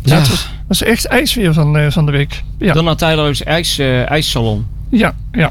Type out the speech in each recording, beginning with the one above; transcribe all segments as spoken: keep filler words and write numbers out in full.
Ja, het was, het was echt ijs weer van, uh, van de week. Ja. Dan Natijloos ijs, uh, ijssalon. Ja, ja.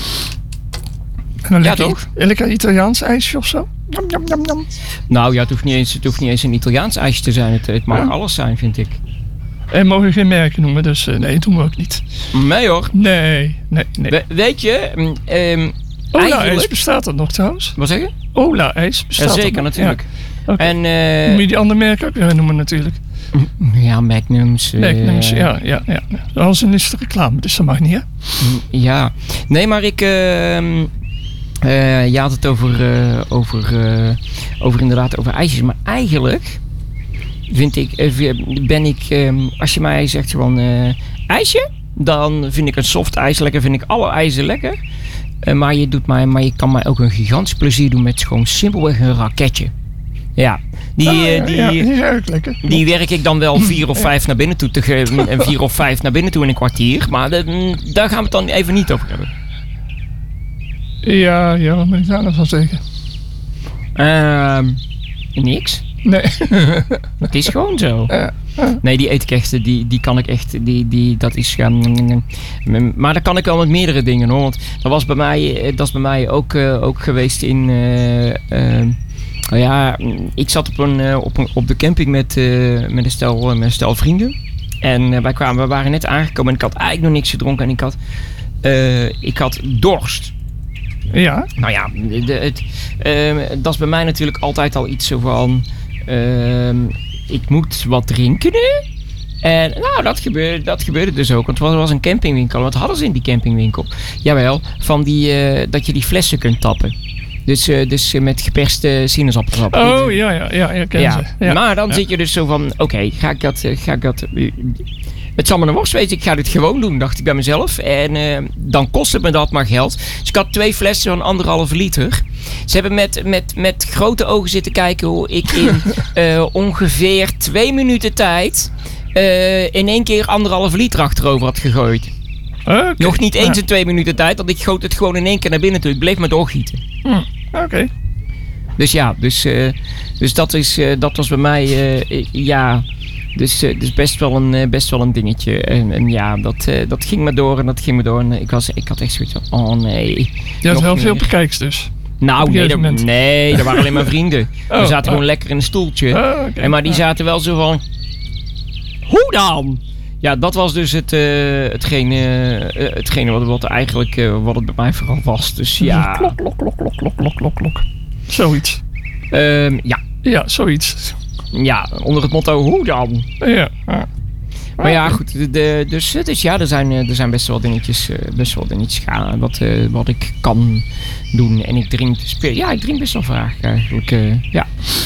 En dan ja, lekker, toch? lekker Italiaans ijsje of zo. Jam, jam, jam, jam. Nou ja, het hoeft niet eens, het hoeft niet eens een Italiaans ijsje te zijn. Het, het mag ja. alles zijn, vind ik. En mogen geen merken noemen, dus uh, nee, dat doen we ook niet. Nee hoor. Nee, nee, nee. We, weet je... Um, Ola-ijs bestaat dat nog trouwens? Wat zeg je? Ola-ijs bestaat ja, zeker, natuurlijk. Ja. Okay. En, uh, moet je die andere merken ook weer noemen natuurlijk. Ja, Magnums. Uh, Magnums, ja, ja, ja. Alles is de reclame, dus dat mag niet, hè? Ja. Nee, maar ik... Uh, uh, je had het over, uh, over, uh, over inderdaad over ijsjes. Maar eigenlijk vind ik, uh, ben ik... Uh, als je mij zegt gewoon uh, ijsje, dan vind ik een soft ijs lekker. Vind ik alle ijzen lekker. Uh, maar, je doet mij, maar je kan mij ook een gigantisch plezier doen met gewoon simpelweg een raketje. Ja, die, oh, ja, die, ja, die is erg lekker. Die werk ik dan wel vier of vijf ja. naar binnen toe te geven. En vier of vijf naar binnen toe in een kwartier. Maar de, daar gaan we het dan even niet over hebben. Ja, ja, wat moet ik daar nou van zeggen? Uh, niks. Nee. Het is gewoon zo. Ja. Ja. Nee, die eet ik echt, die, die kan ik echt, die, die, dat is, um, maar dat kan ik wel met meerdere dingen hoor. Want dat was bij mij, dat is bij mij ook, uh, ook geweest in, uh, uh, nou ja, ik zat op, een, uh, op, een, op de camping met, uh, met, een stel, uh, met een stel vrienden. En uh, wij kwamen, we waren net aangekomen en ik had eigenlijk nog niks gedronken en ik had, uh, ik had dorst. Ja. Nou ja, de, het, uh, dat is bij mij natuurlijk altijd al iets zo van... Uh, ik moet wat drinken nu. En nou, dat gebeurde, dat gebeurde dus ook. Want het was een campingwinkel. Wat hadden ze in die campingwinkel? Jawel, van die, uh, dat je die flessen kunt tappen. Dus, uh, dus uh, met geperste sinaasappelsap. Oh, ja, ja, ja, ja, ken ja. ze. Ja. Maar dan ja. zit je dus zo van... Oké, okay, ga ik dat... Ga ik dat uh, het zal me een worst wezen, ik ga dit gewoon doen, dacht ik bij mezelf. En uh, dan kost het me dat maar geld. Dus ik had twee flessen van anderhalve liter. Ze hebben met, met, met grote ogen zitten kijken hoe ik in uh, ongeveer twee minuten tijd... Uh, in één keer anderhalve liter achterover had gegooid. Okay. Nog niet eens ja. in twee minuten tijd, want ik goot het gewoon in één keer naar binnen toe. Ik bleef maar doorgieten. Hm. Oké. Okay. Dus ja, dus, uh, dus dat, is, uh, dat was bij mij, uh, ja... Dus, uh, dus best, wel een, uh, best wel een dingetje. En, en ja, dat, uh, dat ging maar door en dat ging maar door. En ik, was, ik had echt zoiets van, oh nee. Je had wel meer. Veel bekijks dus. Nou, nee, dat, nee, dat waren alleen maar vrienden. Oh, we zaten oh. gewoon lekker in een stoeltje. Oh, okay. En maar die zaten wel zo van, hoe dan? Ja, dat was dus het, uh, hetgene, uh, hetgene wat, wat eigenlijk uh, wat het bij mij vooral was. Dus ja. Klok, klok, klok, klok, klok, klok, klok, klok. Zoiets. Um, ja. Ja, zoiets. Ja, onder het motto, hoe dan? Ja. ja. Maar ja, goed. De, de, dus, dus ja, er zijn, er zijn best wel dingetjes, best wel dingetjes gaan wat, uh, wat ik kan doen. En ik drink, ja, ik drink best wel vaak eigenlijk. Uh, ja,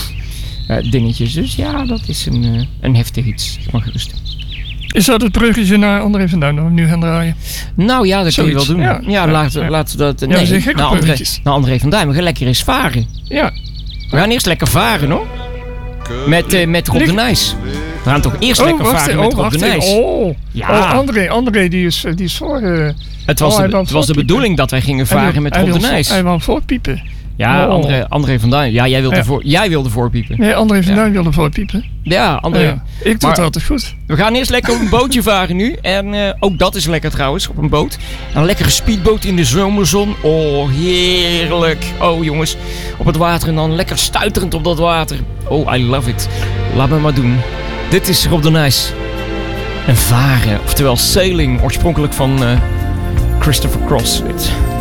uh, dingetjes. Dus ja, dat is een, uh, een heftig iets. Ik mag gerust. Is dat het bruggetje naar André van Duin dat we nu gaan draaien? Nou ja, dat Zoiets. kun je wel doen. Ja, ja, ja laten, ja. laten we dat... Ja, nee, dat naar André, naar André van Duin. We gaan lekker eens varen. Ja. We gaan eerst lekker varen, hoor. Met, uh, met Rob de Nijs. We gaan toch eerst oh, lekker varen oh, met Rob de Nijs. Oh, ja. oh, André, André die is, die is voor... Uh, het was, oh, de, het was de bedoeling dat wij gingen varen wil, met Rob de Nijs. Hij wou voorpiepen. Ja, oh. André, André van Duin. Ja, jij wilde, ja. Voor, jij wilde voorpiepen. Nee, André van ja. Duin wilde voorpiepen. Ja, André. Ja, ik doe het altijd goed. We gaan eerst lekker op een bootje varen nu. En uh, ook dat is lekker trouwens, op een boot. Een lekkere speedboot in de zomerzon. Oh, heerlijk. Oh, jongens. Op het water en dan lekker stuiterend op dat water. Oh, I love it. Laat me maar doen. Dit is Rob de Nijs. En varen, oftewel sailing, oorspronkelijk van uh, Christopher Cross.